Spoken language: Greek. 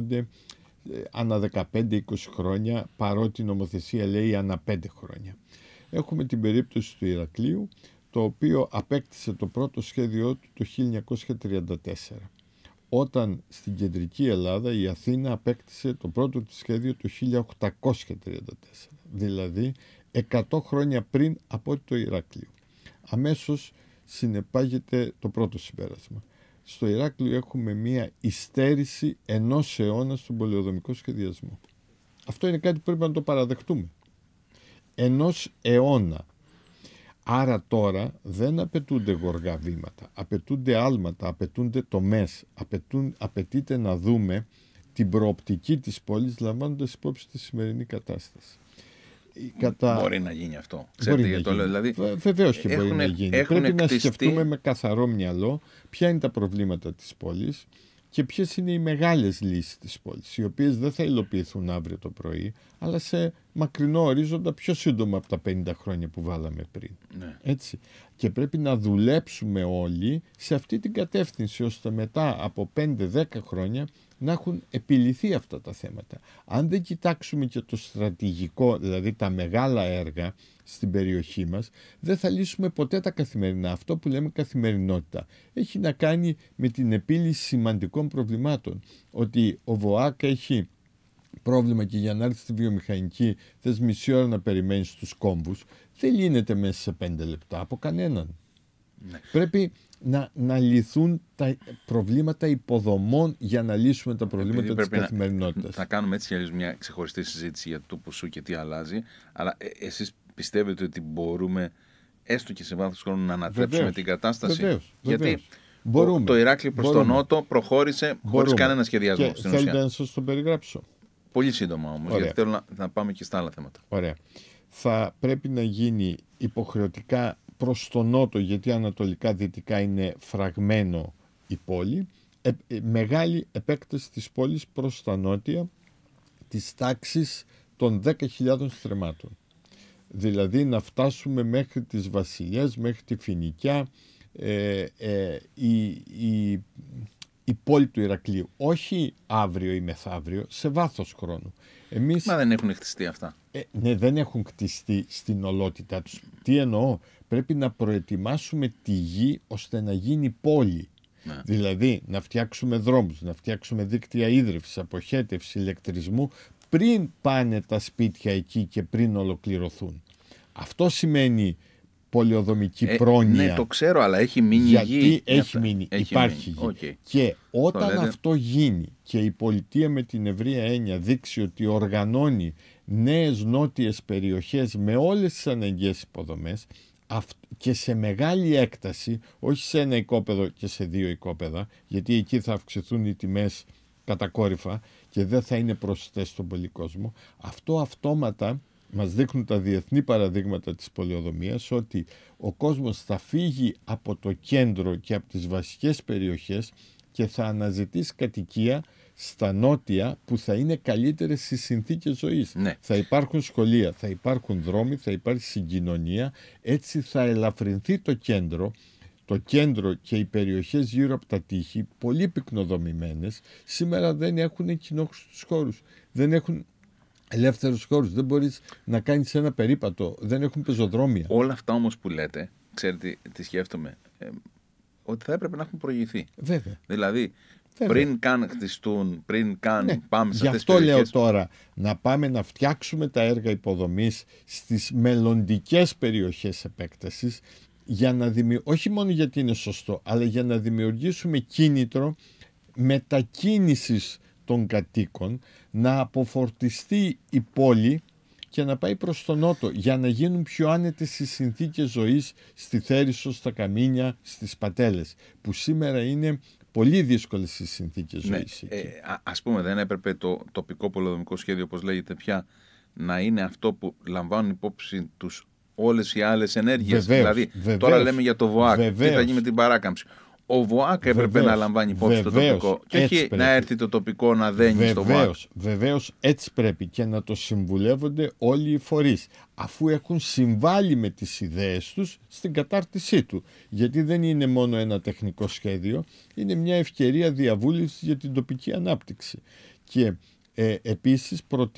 γίνονται ανά 15-20 χρόνια, παρότι η νομοθεσία λέει ανά 5 χρόνια. Έχουμε την περίπτωση του Ηρακλείου, το οποίο απέκτησε το πρώτο σχέδιό του το 1934. Όταν στην κεντρική Ελλάδα η Αθήνα απέκτησε το πρώτο της σχέδιο το 1834. Δηλαδή 100 χρόνια πριν από το Ηράκλειο. Αμέσως συνεπάγεται το πρώτο συμπέρασμα. Στο Ηράκλειο έχουμε μία υστέρηση 1 αιώνα στον πολεοδομικό σχεδιασμό. Αυτό είναι κάτι που πρέπει να το παραδεχτούμε. 1 αιώνα. Άρα τώρα δεν απαιτούνται γοργά βήματα, απαιτούνται άλματα, απαιτούνται τομές, απαιτείται να δούμε την προοπτική της πόλης λαμβάνοντας υπόψη τη σημερινή κατάσταση. Μπορεί να γίνει αυτό. Δηλαδή, βεβαίως και μπορεί να γίνει. Πρέπει να σκεφτούμε με καθαρό μυαλό ποια είναι τα προβλήματα της πόλης και ποιες είναι οι μεγάλες λύσεις της πόλης, οι οποίες δεν θα υλοποιηθούν αύριο το πρωί, αλλά σε μακρινό ορίζοντα πιο σύντομα από τα 50 χρόνια που βάλαμε πριν. Ναι. Έτσι. Και πρέπει να δουλέψουμε όλοι σε αυτή την κατεύθυνση, ώστε μετά από 5-10 χρόνια να έχουν επιλυθεί αυτά τα θέματα. Αν δεν κοιτάξουμε και το στρατηγικό, δηλαδή τα μεγάλα έργα στην περιοχή μας, δεν θα λύσουμε ποτέ τα καθημερινά. Αυτό που λέμε καθημερινότητα έχει να κάνει με την επίλυση σημαντικών προβλημάτων. Ότι ο ΒΟΑΚ έχει πρόβλημα και για να έρθει στη βιομηχανική θες μισή ώρα να περιμένεις τους κόμβους, δεν λύνεται μέσα σε 5 λεπτά από κανέναν. Ναι. Πρέπει να λυθούν τα προβλήματα υποδομών για να λύσουμε τα προβλήματα της καθημερινότητας. Θα κάνουμε έτσι κι μια ξεχωριστή συζήτηση για το ποσού και τι αλλάζει, αλλά εσείς πιστεύετε ότι μπορούμε έστω και σε βάθος χρόνου να ανατρέψουμε την κατάσταση? Βεβαίως. Γιατί μπορούμε. Το Ηράκλειο προς τον νότο προχώρησε χωρίς κανένα σχεδιασμό και στην ουσία. Θέλετε να σας το περιγράψω? Πολύ σύντομα όμως, γιατί θέλω να πάμε και στα άλλα θέματα. Ωραία. Θα πρέπει να γίνει υποχρεωτικά προς τον νότο, γιατί ανατολικά-δυτικά είναι φραγμένο η πόλη, μεγάλη επέκταση της πόλης προς τα νότια της τάξης των 10.000 στρεμμάτων. Δηλαδή να φτάσουμε μέχρι τις Βασιλιές, μέχρι τη Φοινικιά, η πόλη του Ηρακλείου. Όχι αύριο ή μεθαύριο, σε βάθος χρόνου. Μα δεν έχουν χτιστεί αυτά. Ναι, δεν έχουν χτιστεί στην ολότητά τους. Τι εννοώ? Πρέπει να προετοιμάσουμε τη γη ώστε να γίνει πόλη. Ναι. Δηλαδή να φτιάξουμε δρόμους, να φτιάξουμε δίκτυα ίδρυυσης, αποχέτευση, ηλεκτρισμού πριν πάνε τα σπίτια εκεί και πριν ολοκληρωθούν. Αυτό σημαίνει πολεοδομική πρόνοια. Ναι, το ξέρω, αλλά έχει μείνει γη. Γιατί έχει μείνει, υπάρχει γη. Okay. Και όταν αυτό γίνει και η πολιτεία με την ευρεία έννοια δείξει ότι οργανώνει νέες νότιες περιοχές με όλες τις αναγκαίες υποδομές και σε μεγάλη έκταση, όχι σε 1 οικόπεδο και σε 2 οικόπεδα, γιατί εκεί θα αυξηθούν οι τιμές κατακόρυφα και δεν θα είναι προσιτές στον πολυκόσμο, αυτό αυτόματα μας δείχνουν τα διεθνή παραδείγματα της πολεοδομίας ότι ο κόσμος θα φύγει από το κέντρο και από τις βασικές περιοχές και θα αναζητήσει κατοικία στα νότια που θα είναι καλύτερες στις συνθήκες ζωής. Ναι. Θα υπάρχουν σχολεία, θα υπάρχουν δρόμοι, θα υπάρχει συγκοινωνία, έτσι θα ελαφρυνθεί το κέντρο και οι περιοχές γύρω από τα τείχη, πολύ πυκνοδομημένες, σήμερα δεν έχουν κοινόχρηστους χώρους, δεν έχουν ελεύθερους χώρους, δεν μπορείς να κάνεις ένα περίπατο, δεν έχουν πεζοδρόμια. Όλα αυτά όμως που λέτε, ξέρετε τι σκέφτομαι, ότι θα έπρεπε να έχουν προηγηθεί. Βέβαια. Δηλαδή, Βέβαια. πριν καν χτιστούν, πριν καν πάμε σε γι' αυτές τις αυτό περιοχές. λέω τώρα να πάμε να φτιάξουμε τα έργα υποδομής στις μελλοντικές περιοχές επέκτασης, για να όχι μόνο γιατί είναι σωστό, αλλά για να δημιουργήσουμε κίνητρο μετακίνησης των κατοίκων, να αποφορτιστεί η πόλη και να πάει προς τον νότο, για να γίνουν πιο άνετες οι συνθήκες ζωής στη Θέρισο, στα Καμίνια, στις Πατέλες, που σήμερα είναι πολύ δύσκολες οι συνθήκες ζωής. Ας πούμε, δεν έπρεπε το τοπικό πολεοδομικό σχέδιο, όπως λέγεται πια, να είναι αυτό που λαμβάνουν υπόψη τους όλες οι άλλες ενέργειες? Δηλαδή, τώρα λέμε για το ΒΟΑΚ, τι θα γίνει με την παράκαμψη. Ο ΒΟΑΚ έπρεπε να λαμβάνει υπόψη το τοπικό και όχι να έρθει το τοπικό να δένει στο ΒΟΑΚ. Βεβαίως, έτσι πρέπει και να το συμβουλεύονται όλοι οι φορείς, αφού έχουν συμβάλει με τις ιδέες τους στην κατάρτισή του. Γιατί δεν είναι μόνο ένα τεχνικό σχέδιο, είναι μια ευκαιρία διαβούλευσης για την τοπική ανάπτυξη. Και επίσης